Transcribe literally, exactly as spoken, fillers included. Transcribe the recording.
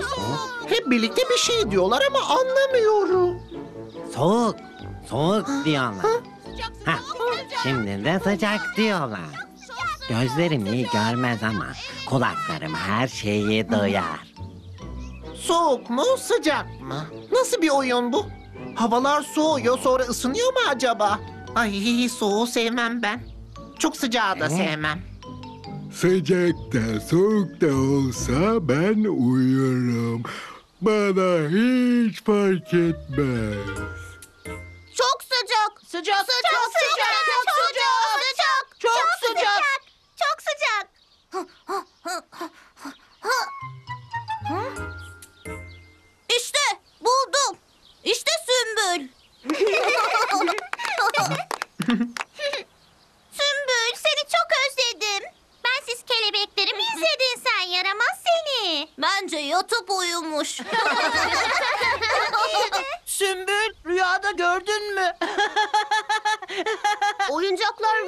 Hep birlikte bir şey diyorlar ama anlamıyorum. Soğuk, soğuk diyorlar. Hah, şimdi de sıcak diyorlar. Gözlerim iyi görmez ama kulaklarım her şeyi duyar. Soğuk mu, sıcak mı? Nasıl bir oyun bu? Havalar soğuyor, sonra ısınıyor mu acaba? Ay, soğuğu sevmem ben. Çok sıcağı da Ee? sevmem. Sıcakta soğukta olsa ben uyurum. Bana hiç fark etmez. Çok sıcak. Sıcak, Sıcak, sıcak, çok sıcak, sıcak, çok sıcak. çok sıcak. İşte buldum. İşte Sümbül. Sümbül, seni çok özledim. Ben siz kelebekleri mi izledin sen, yaramaz seni? Bence yatıp uyumuş. Sümbül, rüyada gördün mü? Oyuncaklar